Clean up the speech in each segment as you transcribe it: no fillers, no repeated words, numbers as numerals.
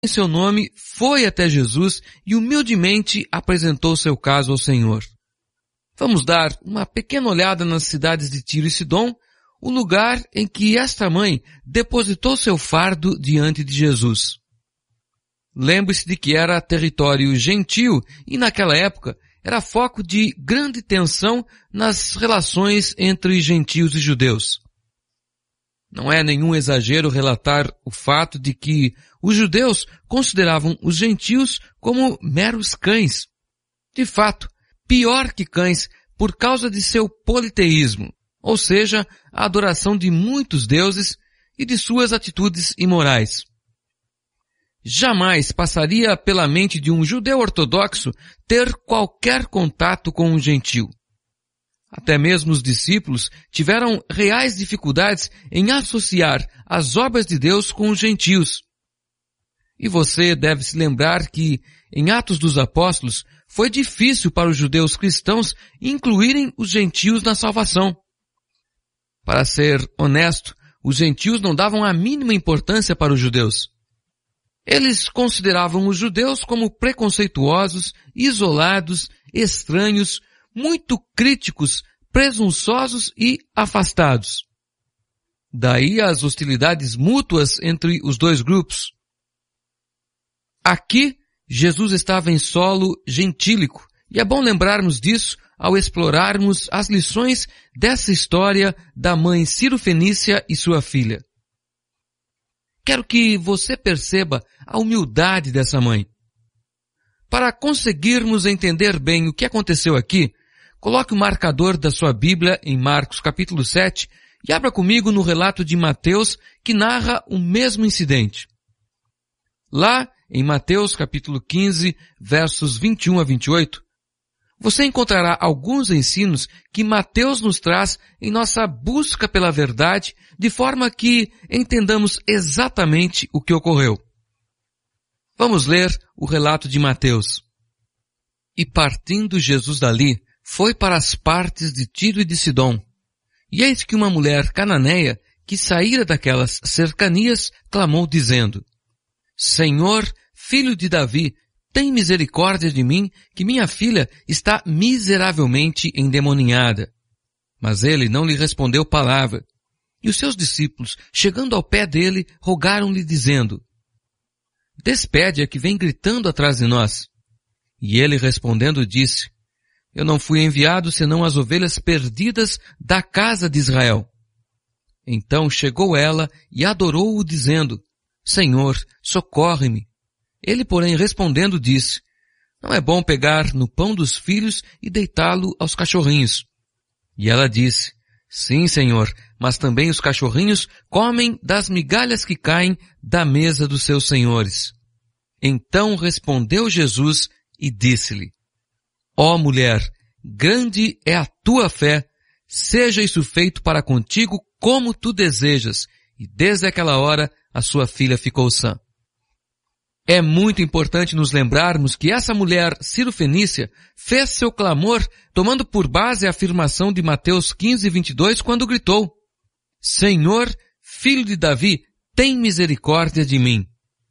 em seu nome foi até Jesus e humildemente apresentou seu caso ao Senhor. Vamos dar uma pequena olhada nas cidades de Tiro e Sidom, o lugar em que esta mãe depositou seu fardo diante de Jesus. Lembre-se de que era território gentil e naquela época era foco de grande tensão nas relações entre gentios e judeus. Não é nenhum exagero relatar o fato de que os judeus consideravam os gentios como meros cães. De fato, pior que cães por causa de seu politeísmo, ou seja, a adoração de muitos deuses e de suas atitudes imorais. Jamais passaria pela mente de um judeu ortodoxo ter qualquer contato com um gentio. Até mesmo os discípulos tiveram reais dificuldades em associar as obras de Deus com os gentios. E você deve se lembrar que, em Atos dos Apóstolos, foi difícil para os judeus cristãos incluírem os gentios na salvação. Para ser honesto, os gentios não davam a mínima importância para os judeus. Eles consideravam os judeus como preconceituosos, isolados, estranhos, muito críticos, presunçosos e afastados. Daí as hostilidades mútuas entre os dois grupos. Aqui, Jesus estava em solo gentílico, e é bom lembrarmos disso ao explorarmos as lições dessa história da mãe Ciro-fenícia e sua filha. Quero que você perceba a humildade dessa mãe. Para conseguirmos entender bem o que aconteceu aqui, coloque o marcador da sua Bíblia em Marcos capítulo 7 e abra comigo no relato de Mateus que narra o mesmo incidente. Lá, em Mateus capítulo 15, versos 21 a 28, você encontrará alguns ensinos que Mateus nos traz em nossa busca pela verdade, de forma que entendamos exatamente o que ocorreu. Vamos ler o relato de Mateus. E partindo Jesus dali, foi para as partes de Tiro e de Sidom. E eis que uma mulher cananeia, que saíra daquelas cercanias, clamou dizendo: Senhor, filho de Davi, tem misericórdia de mim, que minha filha está miseravelmente endemoninhada. Mas ele não lhe respondeu palavra. E os seus discípulos, chegando ao pé dele, rogaram-lhe dizendo: Despede a que vem gritando atrás de nós. E ele respondendo disse: Eu não fui enviado senão as ovelhas perdidas da casa de Israel. Então chegou ela e adorou-o dizendo: Senhor, socorre-me. Ele, porém, respondendo, disse: Não é bom pegar no pão dos filhos e deitá-lo aos cachorrinhos. E ela disse: Sim, Senhor, mas também os cachorrinhos comem das migalhas que caem da mesa dos seus senhores. Então respondeu Jesus e disse-lhe: Ó mulher, grande é a tua fé, seja isso feito para contigo como tu desejas. E desde aquela hora a sua filha ficou sã. É muito importante nos lembrarmos que essa mulher Ciro-fenícia fez seu clamor tomando por base a afirmação de Mateus 15, 22, quando gritou: Senhor, filho de Davi, tem misericórdia de mim.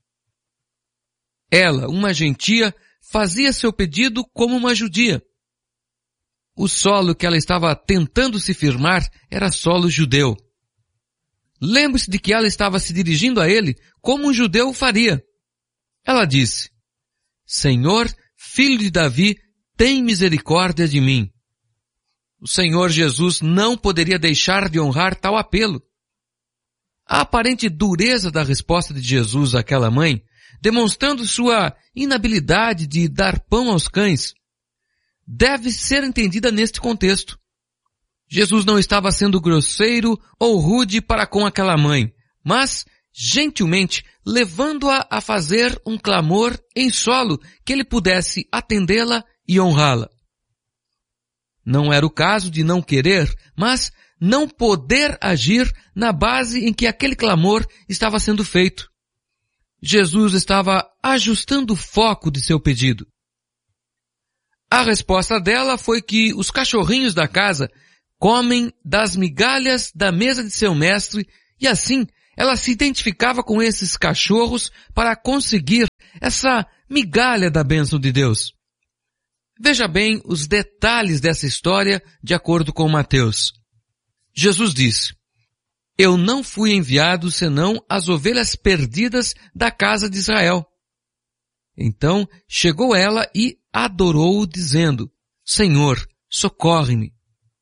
Ela, uma gentia, fazia seu pedido como uma judia. O solo que ela estava tentando se firmar era solo judeu. Lembre-se de que ela estava se dirigindo a ele como um judeu faria. Ela disse: Senhor, filho de Davi, tem misericórdia de mim. O Senhor Jesus não poderia deixar de honrar tal apelo. A aparente dureza da resposta de Jesus àquela mãe, demonstrando sua inabilidade de dar pão aos cães, deve ser entendida neste contexto. Jesus não estava sendo grosseiro ou rude para com aquela mãe, mas gentilmente levando-a a fazer um clamor em solo que ele pudesse atendê-la e honrá-la. Não era o caso de não querer, mas não poder agir na base em que aquele clamor estava sendo feito. Jesus estava ajustando o foco de seu pedido. A resposta dela foi que os cachorrinhos da casa comem das migalhas da mesa de seu mestre e assim ela se identificava com esses cachorros para conseguir essa migalha da bênção de Deus. Veja bem os detalhes dessa história de acordo com Mateus. Jesus disse: Eu não fui enviado senão as ovelhas perdidas da casa de Israel. Então chegou ela e adorou-o, dizendo: Senhor, socorre-me.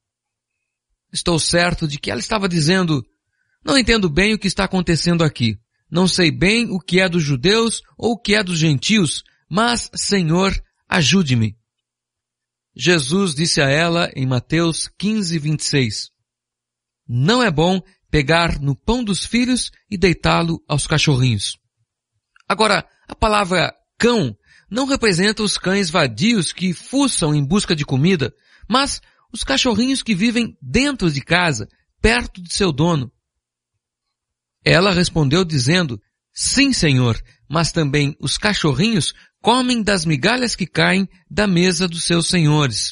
Estou certo de que ela estava dizendo: Não entendo bem o que está acontecendo aqui. Não sei bem o que é dos judeus ou o que é dos gentios, mas, Senhor, ajude-me. Jesus disse a ela em Mateus 15:26, Não é bom pegar no pão dos filhos e deitá-lo aos cachorrinhos. Agora, a palavra cão não representa os cães vadios que fuçam em busca de comida, mas os cachorrinhos que vivem dentro de casa, perto de seu dono. Ela respondeu dizendo: Sim, Senhor, mas também os cachorrinhos comem das migalhas que caem da mesa dos seus senhores.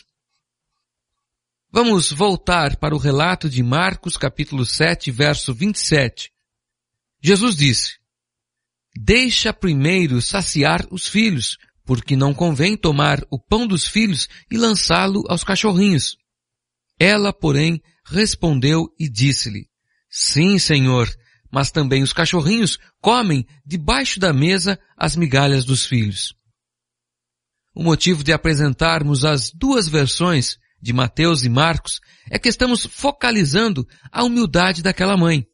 Vamos voltar para o relato de Marcos capítulo 7, verso 27. Jesus disse: Deixa primeiro saciar os filhos, porque não convém tomar o pão dos filhos e lançá-lo aos cachorrinhos. Ela, porém, respondeu e disse-lhe: Sim, Senhor, mas também os cachorrinhos comem debaixo da mesa as migalhas dos filhos. O motivo de apresentarmos as duas versões de Mateus e Marcos é que estamos focalizando a humildade daquela mãe.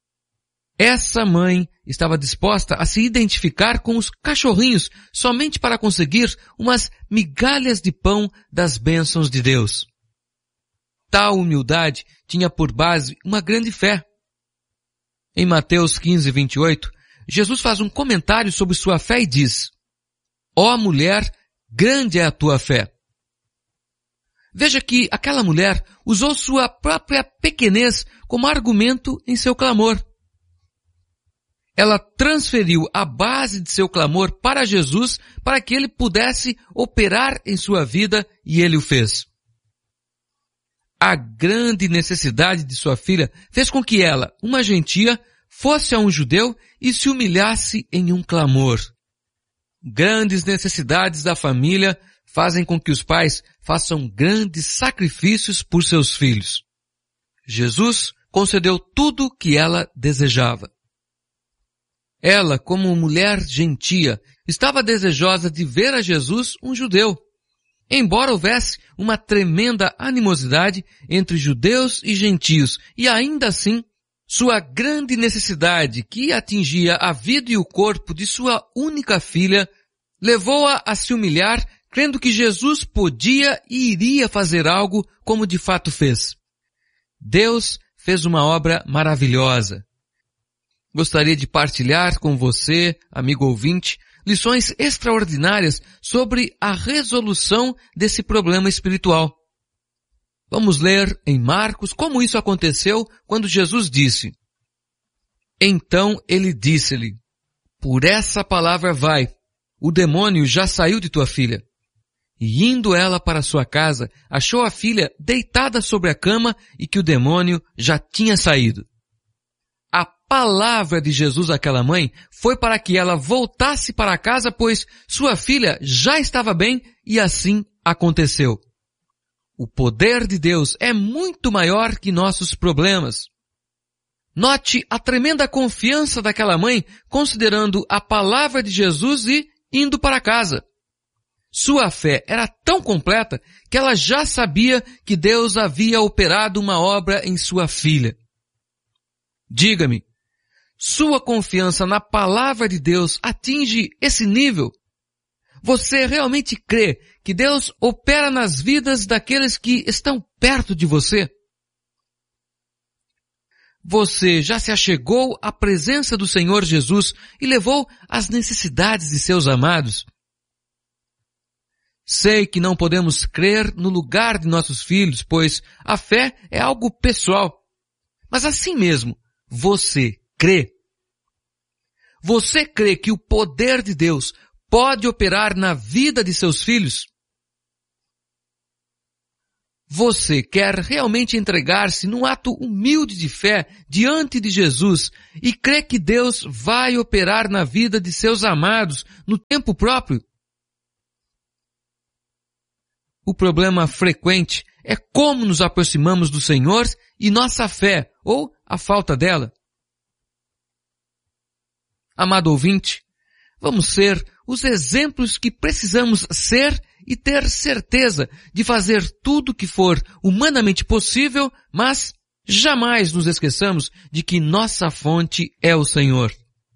Essa mãe estava disposta a se identificar com os cachorrinhos somente para conseguir umas migalhas de pão das bênçãos de Deus. Tal humildade tinha por base uma grande fé. Em Mateus 15:28, Jesus faz um comentário sobre sua fé e diz: Ó mulher, grande é a tua fé. Veja que aquela mulher usou sua própria pequenez como argumento em seu clamor. Ela transferiu a base de seu clamor para Jesus para que ele pudesse operar em sua vida e ele o fez. A grande necessidade de sua filha fez com que ela, uma gentia, fosse a um judeu e se humilhasse em um clamor. Grandes necessidades da família fazem com que os pais façam grandes sacrifícios por seus filhos. Jesus concedeu tudo o que ela desejava. Ela, como mulher gentia, estava desejosa de ver a Jesus um judeu. Embora houvesse uma tremenda animosidade entre judeus e gentios, e ainda assim, sua grande necessidade, que atingia a vida e o corpo de sua única filha, levou-a a se humilhar, crendo que Jesus podia e iria fazer algo como de fato fez. Deus fez uma obra maravilhosa. Gostaria de partilhar com você, amigo ouvinte, lições extraordinárias sobre a resolução desse problema espiritual. Vamos ler em Marcos como isso aconteceu quando Jesus disse: Então ele disse-lhe: Por essa palavra vai, o demônio já saiu de tua filha. E indo ela para sua casa, achou a filha deitada sobre a cama e que o demônio já tinha saído. A palavra de Jesus àquela mãe foi para que ela voltasse para casa, pois sua filha já estava bem e assim aconteceu. O poder de Deus é muito maior que nossos problemas. Note a tremenda confiança daquela mãe considerando a palavra de Jesus e indo para casa. Sua fé era tão completa que ela já sabia que Deus havia operado uma obra em sua filha. Diga-me, sua confiança na palavra de Deus atinge esse nível? Você realmente crê que Deus opera nas vidas daqueles que estão perto de você? Você já se achegou à presença do Senhor Jesus e levou as necessidades de seus amados? Sei que não podemos crer no lugar de nossos filhos, pois a fé é algo pessoal. Mas assim mesmo, você crê? Você crê que o poder de Deus pode operar na vida de seus filhos? Você quer realmente entregar-se num ato humilde de fé diante de Jesus e crê que Deus vai operar na vida de seus amados no tempo próprio? O problema frequente é como nos aproximamos do Senhor e nossa fé, ou a falta dela. Amado ouvinte, vamos ser os exemplos que precisamos ser e ter certeza de fazer tudo o que for humanamente possível, mas jamais nos esqueçamos de que nossa fonte é o Senhor.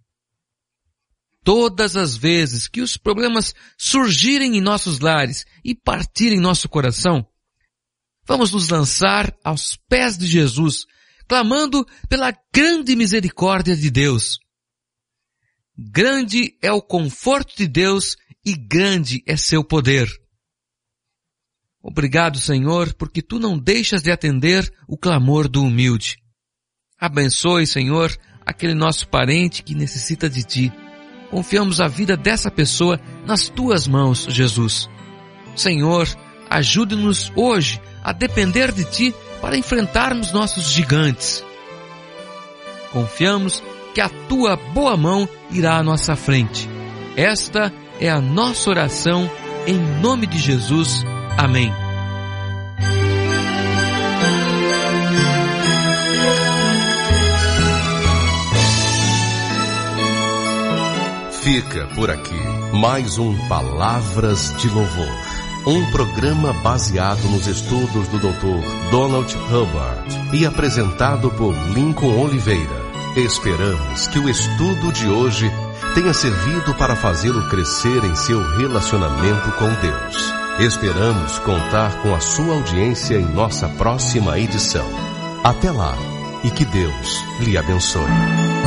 Todas as vezes que os problemas surgirem em nossos lares e partirem nosso coração, vamos nos lançar aos pés de Jesus, clamando pela grande misericórdia de Deus. Grande é o conforto de Deus e grande é seu poder. Obrigado, Senhor, porque Tu não deixas de atender o clamor do humilde. Abençoe, Senhor, aquele nosso parente que necessita de Ti. Confiamos a vida dessa pessoa nas Tuas mãos, Jesus. Senhor, ajude-nos hoje a depender de Ti para enfrentarmos nossos gigantes. Confiamos que a Tua boa mão irá à nossa frente. Esta é a nossa oração em nome de Jesus. Amém. Fica por aqui mais um Palavras de Louvor, um programa baseado nos estudos do Dr. Donald Hubbard e apresentado por Lincoln Oliveira. Esperamos que o estudo de hoje tenha servido para fazê-lo crescer em seu relacionamento com Deus. Esperamos contar com a sua audiência em nossa próxima edição. Até lá e que Deus lhe abençoe.